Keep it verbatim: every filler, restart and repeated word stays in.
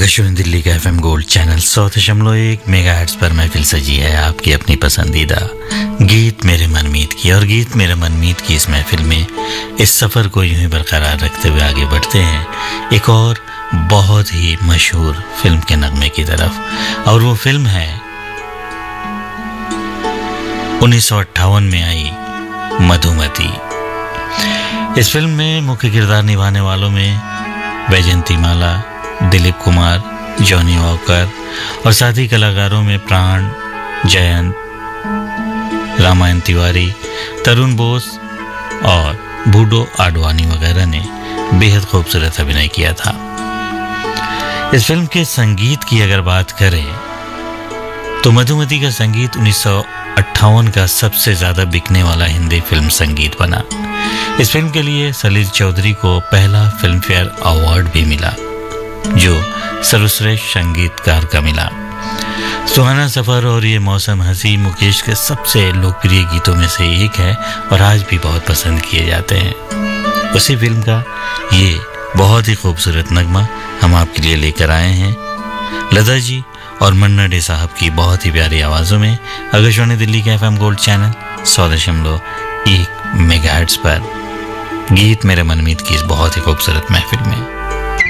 आकाशवाणी दिल्ली का FM gold channel सौ दशमलव एक मेगा हर्ट्ज पर महफिल सजी है आपकी अपनी पसंदीदा गीत मेरे मनमीत की। और गीत मेरे मनमीत की इस महफिल में इस सफ़र को यूं ही बरकरार रखते हुए आगे बढ़ते हैं एक और बहुत ही मशहूर फिल्म के नगमे की तरफ। और वो फिल्म है उन्नीस सौ अट्ठावन में आई मधुमती। इस फिल्म में मुख्य किरदार निभाने वालों में वैजयंती माला, दिलीप कुमार, जॉनी वॉकर और साथी कलाकारों में प्राण, जयंत, रामायण तिवारी, तरुण बोस और बूडो आडवाणी वगैरह ने बेहद खूबसूरत अभिनय किया था। इस फिल्म के संगीत की अगर बात करें तो मधुमती का संगीत उन्नीस सौ अट्ठावन का सबसे ज्यादा बिकने वाला हिंदी फिल्म संगीत बना। इस फिल्म के लिए सलील चौधरी को पहला फिल्म फेयर अवार्ड भी मिला जो सर्वश्रेष्ठ संगीतकार का मिला। सुहाना सफर और ये मौसम हंसी मुकेश के सबसे लोकप्रिय गीतों में से एक है और आज भी बहुत पसंद किए जाते हैं। उसी फिल्म का ये बहुत ही खूबसूरत नगमा हम आपके लिए लेकर आए हैं लता जी और मन्ना डे साहब की बहुत ही प्यारी आवाज़ों में आकाशवाणी दिल्ली के एफएम गोल्ड चैनल सौ दशमलव एक मेगाहर्ट्ज पर गीत मेरे मनमीत की इस बहुत ही खूबसूरत महफिल में।